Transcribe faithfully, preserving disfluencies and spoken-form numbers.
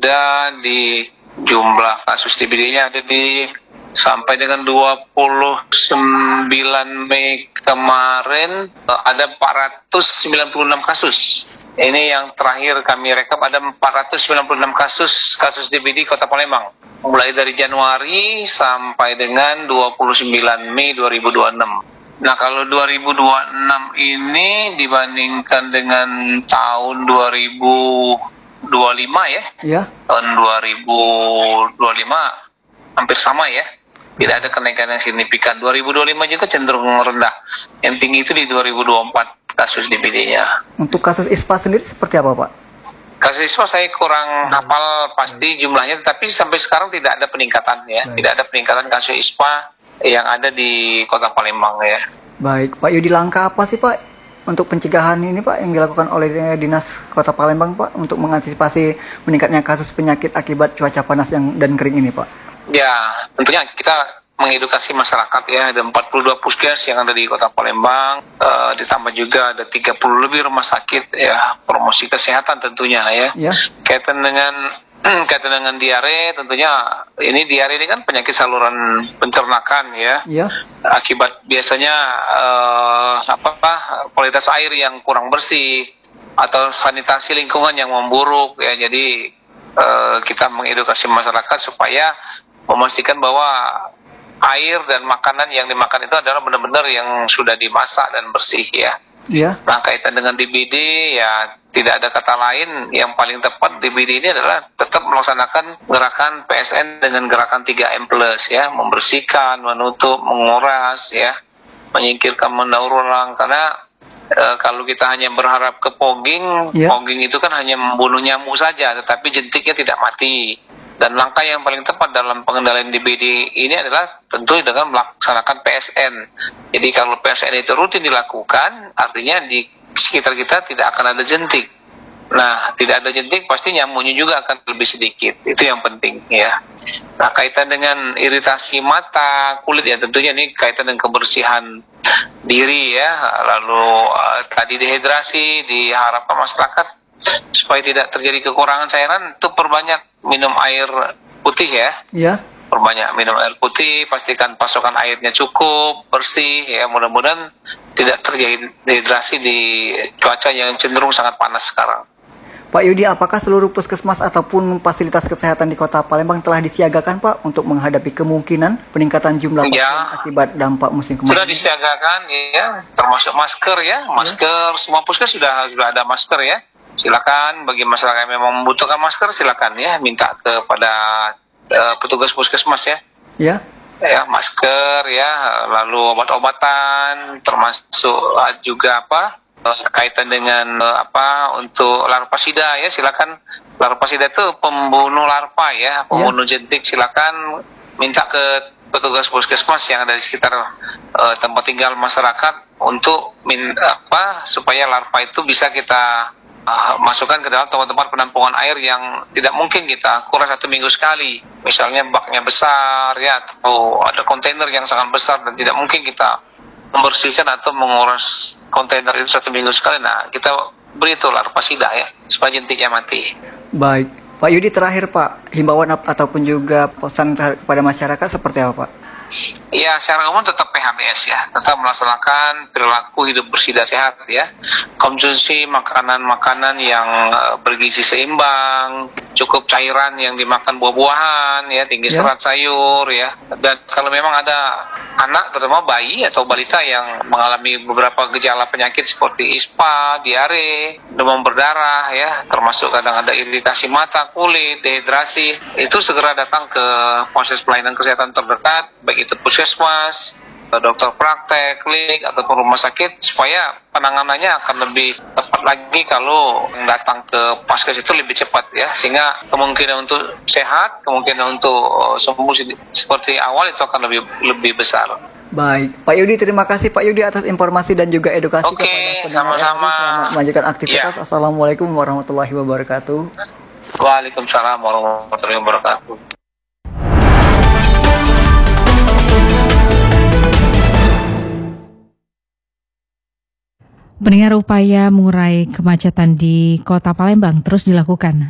ada di jumlah kasus D B D-nya ada di sampai dengan dua puluh sembilan Mei kemarin ada empat ratus sembilan puluh enam kasus. Ini yang terakhir kami rekap, ada empat ratus sembilan puluh enam kasus kasus D B D Kota Palembang. Mulai dari Januari sampai dengan dua puluh sembilan Mei dua ribu dua puluh enam. Nah, kalau dua ribu dua puluh enam ini dibandingkan dengan tahun dua ribu dua puluh lima ya. Ya. Tahun dua ribu dua puluh lima hampir sama ya. Tidak ada kenaikan yang signifikan. dua ribu dua puluh lima juga cenderung rendah. Yang tinggi itu di dua ribu dua puluh empat kasus D B D-nya. Untuk kasus I S P A sendiri seperti apa, Pak? Kasus I S P A saya kurang hafal pasti jumlahnya, tapi sampai sekarang tidak ada peningkatan ya. Baik. Tidak ada peningkatan kasus I S P A yang ada di Kota Palembang ya. Baik, Pak Yudi, langkah apa sih Pak untuk pencegahan ini Pak yang dilakukan oleh Dinas Kota Palembang Pak untuk mengantisipasi meningkatnya kasus penyakit akibat cuaca panas yang dan kering ini Pak? Ya, tentunya kita mengedukasi masyarakat ya. Ada empat puluh dua puskes yang ada di Kota Palembang, e, ditambah juga ada tiga puluh lebih rumah sakit ya, promosi kesehatan tentunya ya. Ya. Kaitan dengan kaitan dengan diare, tentunya ini diare ini kan penyakit saluran pencernakan ya. Ya. Akibat biasanya uh, apa kualitas air yang kurang bersih atau sanitasi lingkungan yang memburuk ya. Jadi uh, kita mengedukasi masyarakat supaya memastikan bahwa air dan makanan yang dimakan itu adalah benar-benar yang sudah dimasak dan bersih ya. Iya. Nah, kaitan dengan D B D ya tidak ada kata lain, yang paling tepat D B D ini adalah tetap melaksanakan gerakan P S N dengan gerakan tiga M plus ya, membersihkan, menutup, menguras ya, menyingkirkan, mendaur ulang. Karena e, kalau kita hanya berharap ke fogging, yeah. fogging itu kan hanya membunuh nyamuk saja, tetapi jentiknya tidak mati. Dan langkah yang paling tepat dalam pengendalian D B D ini adalah tentu dengan melaksanakan P S N. Jadi kalau P S N itu rutin dilakukan, artinya di sekitar kita tidak akan ada jentik. Nah, tidak ada jentik pasti nyamuknya juga akan lebih sedikit. Itu yang penting ya. Nah, kaitan dengan iritasi mata, kulit ya tentunya ini kaitan dengan kebersihan diri ya. Lalu uh, tadi dehidrasi, diharapkan masyarakat supaya tidak terjadi kekurangan cairan itu perbanyak minum air putih ya. Iya. Perbanyak minum air putih, pastikan pasokan airnya cukup, bersih ya. Mudah-mudahan tidak terjadi dehidrasi di cuaca yang cenderung sangat panas sekarang. Pak Yudi, apakah seluruh puskesmas ataupun fasilitas kesehatan di Kota Palembang telah disiagakan Pak untuk menghadapi kemungkinan peningkatan jumlah pasien ya, akibat dampak musim kemarau? Sudah disiagakan ya, termasuk masker ya, masker ya. Semua puskes sudah sudah ada masker ya. Silakan bagi masyarakat yang memang membutuhkan masker silakan ya, minta kepada uh, petugas puskesmas ya. Ya. Ya, masker ya, lalu obat-obatan, termasuk uh, juga apa uh, kaitan dengan uh, apa untuk larvasida ya, silakan. Larvasida itu pembunuh larva ya, pembunuh ya. jentik, silakan minta ke petugas puskesmas yang ada di sekitar uh, tempat tinggal masyarakat untuk min apa supaya larva itu bisa kita Uh, masukkan ke dalam tempat-tempat penampungan air yang tidak mungkin kita kuras satu minggu sekali. Misalnya baknya besar ya, atau ada kontainer yang sangat besar dan tidak mungkin kita membersihkan atau menguras kontainer itu satu minggu sekali. Nah, kita beri itu larvasida ya, supaya jentiknya mati. Baik. Pak Yudi, terakhir Pak, himbauan ataupun juga pesan kepada masyarakat seperti apa Pak? Ya, secara umum tetap P H B S ya, tetap melaksanakan perilaku hidup bersih dan sehat ya. Konsumsi makanan-makanan yang bergizi seimbang, cukup cairan yang dimakan buah-buahan ya, tinggi serat ya. sayur ya. Dan kalau memang ada anak terutama bayi atau balita yang mengalami beberapa gejala penyakit seperti I S P A, diare, demam berdarah ya, termasuk kadang ada iritasi mata, kulit, dehidrasi, itu segera datang ke proses pelayanan kesehatan terdekat, baik itu puskesmas, dokter praktek, klinik ataupun rumah sakit, supaya penanganannya akan lebih tepat lagi kalau datang ke puskes itu lebih cepat ya, sehingga kemungkinan untuk sehat, kemungkinan untuk sembuh seperti awal itu akan lebih lebih besar. Baik, Pak Yudi, terima kasih Pak Yudi atas informasi dan juga edukasi Oke, kepada pendengar. sama-sama. Selamat melanjutkan aktivitas. Ya. Assalamualaikum warahmatullahi wabarakatuh. Waalaikumsalam warahmatullahi wabarakatuh. Pendengar, upaya mengurai kemacetan di Kota Palembang terus dilakukan